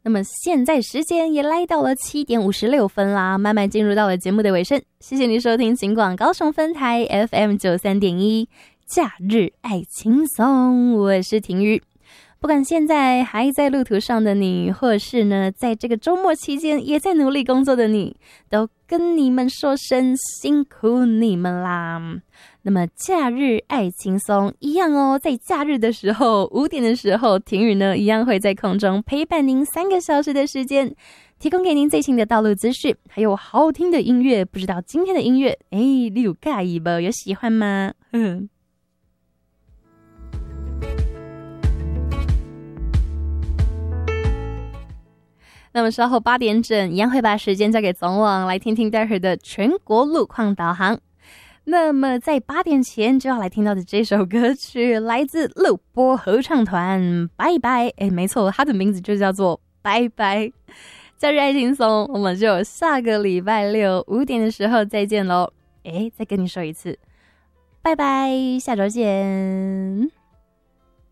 那么现在时间也来到了7点56分啦，慢慢进入到了节目的尾声。谢谢你收听警广高雄分台 FM93.1假日爱轻松，我是婷瑜。不管现在还在路途上的你，或是呢在这个周末期间也在努力工作的你，都跟你们说声辛苦你们啦。那么假日爱轻松一样哦，在假日的时候5点的时候，婷宇呢一样会在空中陪伴您3个小时的时间，提供给您最新的道路资讯，还有好听的音乐。不知道今天的音乐你有介意不？有喜欢吗？那么稍后8点整一样会把时间交给总网，来听听待会儿的全国路况导航。那么在8点前就要来听到的这首歌曲来自录播合唱团拜拜，没错，它的名字就叫做拜拜。假日爱轻松，我们就下个礼拜六5点的时候再见咯。再跟你说一次拜拜，下周见。